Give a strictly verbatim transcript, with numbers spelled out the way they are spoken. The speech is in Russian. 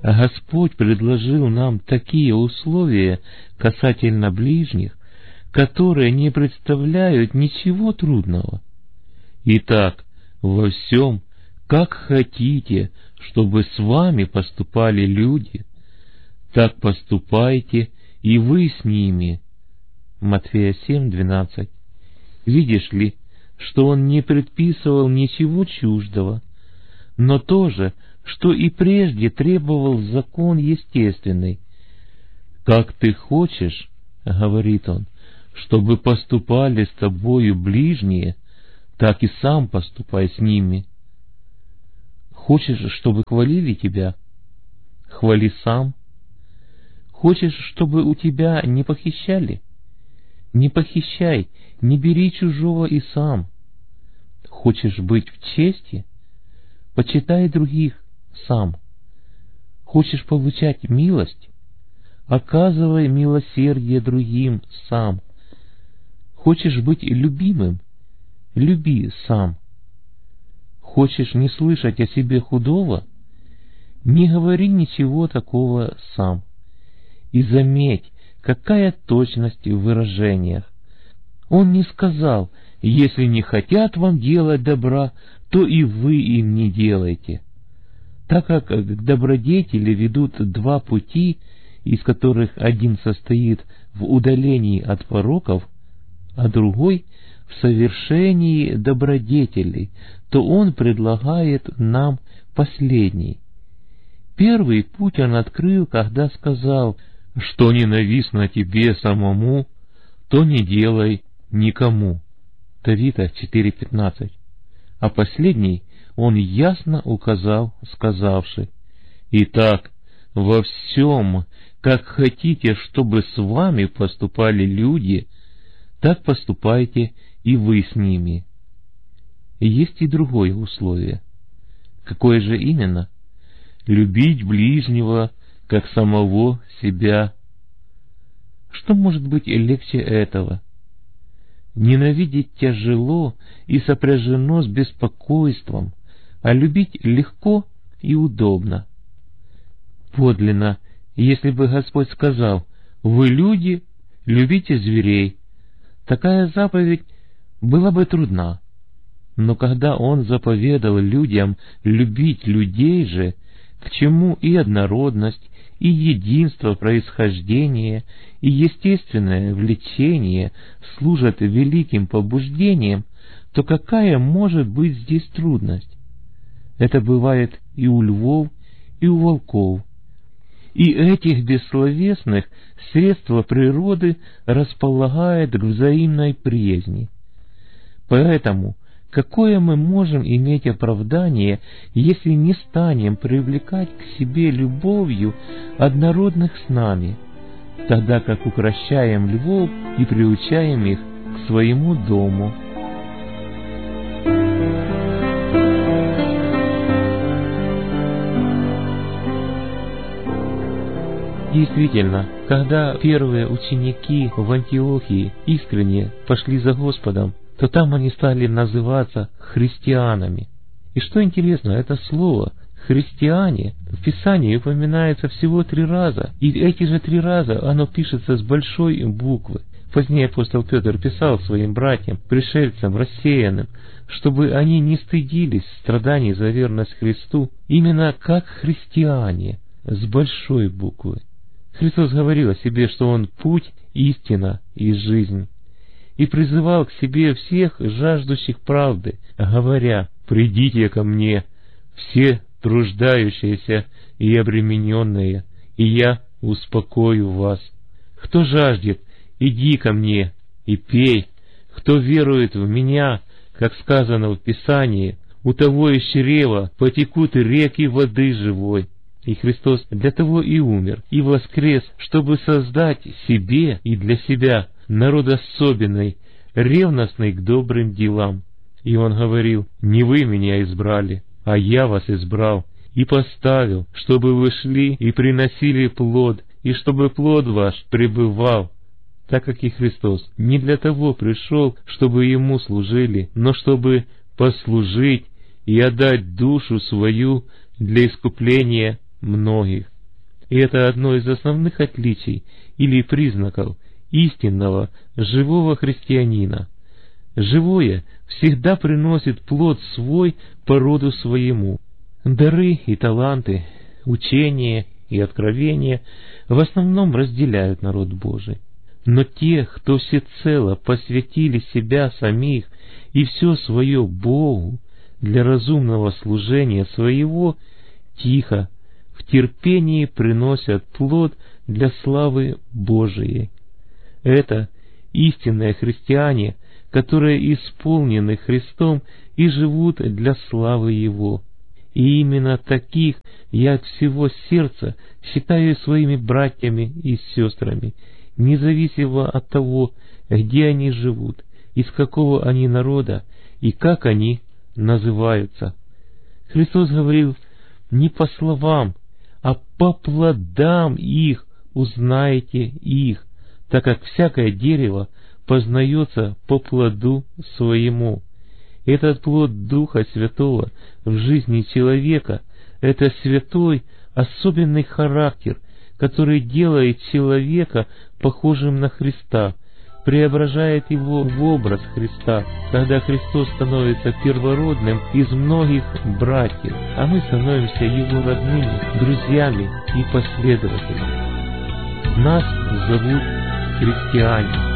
Господь предложил нам такие условия касательно ближних, которые не представляют ничего трудного. Итак, во всем, как хотите, чтобы с вами поступали люди, так поступайте и вы с ними. Матфея семь двенадцать. Видишь ли, что он не предписывал ничего чуждого, но то же, что и прежде требовал закон естественный. «Как ты хочешь, — говорит он, — чтобы поступали с тобою ближние, так и сам поступай с ними. Хочешь, чтобы хвалили тебя? Хвали сам. Хочешь, чтобы у тебя не похищали? Не похищай, не бери чужого и сам. Хочешь быть в чести? Почитай других сам. Хочешь получать милость? Оказывай милосердие другим сам. Хочешь быть любимым? Люби сам. Хочешь не слышать о себе худого? Не говори ничего такого сам. И заметь, какая точность в выражениях. Он не сказал: если не хотят вам делать добра, то и вы им не делайте. Так как к добродетели ведут два пути, из которых один состоит в удалении от пороков, а другой в совершении добродетелей, то он предлагает нам последний. Первый путь он открыл, когда сказал: что ненавистно тебе самому, то не делай никому. Тавита четыре пятнадцать. А последний он ясно указал, сказавши: итак, во всем, как хотите, чтобы с вами поступали люди, так поступайте и вы с ними. Есть и другое условие. Какое же именно? Любить ближнего, как самого себя. Что может быть легче этого? Ненавидеть тяжело и сопряжено с беспокойством, а любить легко и удобно. Подлинно, если бы Господь сказал: «Вы люди, любите зверей», такая заповедь была бы трудна. Но когда Он заповедал людям любить людей же, к чему и однородность, и единство происхождения, и естественное влечение служат великим побуждением, то какая может быть здесь трудность? Это бывает и у львов, и у волков. И этих бессловесных средства природы располагает к взаимной приязни. Поэтому какое мы можем иметь оправдание, если не станем привлекать к себе любовью однородных с нами, тогда как укращаем львов и приучаем их к своему дому? Действительно, когда первые ученики в Антиохии искренне пошли за Господом, то там они стали называться христианами. И что интересно, это слово «христиане» в Писании упоминается всего три раза, и эти же три раза оно пишется с большой буквы. Позднее апостол Петр писал своим братьям, пришельцам, рассеянным, чтобы они не стыдились страданий за верность Христу, именно как христиане, с большой буквы. Христос говорил о себе, что Он путь, истина и жизнь, и призывал к себе всех жаждущих правды, говоря: «Придите ко мне, все труждающиеся и обремененные, и я успокою вас. Кто жаждет, иди ко мне и пей. Кто верует в Меня, как сказано в Писании, у того из чрева потекут реки воды живой». И Христос для того и умер, и воскрес, чтобы создать себе и для себя народ особенный, ревностный к добрым делам. И Он говорил: «Не вы Меня избрали, а Я вас избрал и поставил, чтобы вы шли и приносили плод, и чтобы плод ваш пребывал». Так как и Христос не для того пришел, чтобы Ему служили, но чтобы послужить и отдать душу свою для искупления многих. И это одно из основных отличий или признаков истинного, живого христианина. Живое всегда приносит плод свой по роду своему. Дары и таланты, учение и откровения в основном разделяют народ Божий. Но те, кто всецело посвятили себя самих и все свое Богу для разумного служения своего, тихо, в терпении приносят плод для славы Божией. Это истинные христиане, которые исполнены Христом и живут для славы Его. И именно таких я от всего сердца считаю своими братьями и сестрами, независимо от того, где они живут, из какого они народа и как они называются. Христос говорил: не по словам, а по плодам их узнаете их, так как всякое дерево познается по плоду своему. Этот плод Духа Святого в жизни человека — это святой, особенный характер, который делает человека похожим на Христа, преображает его в образ Христа, когда Христос становится первородным из многих братьев, а мы становимся Его родными, друзьями и последователями. Нас зовут христиане.